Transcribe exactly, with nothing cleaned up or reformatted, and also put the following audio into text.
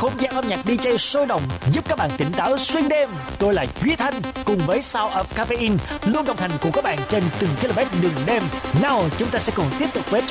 không gian âm nhạc đi jay sôi động giúp các bạn tỉnh táo xuyên đêm. Tôi là Duy Thanh cùng với Sound of Caffeine luôn đồng hành cùng các bạn trên từng km đường đêm. Nào chúng ta sẽ cùng tiếp tục với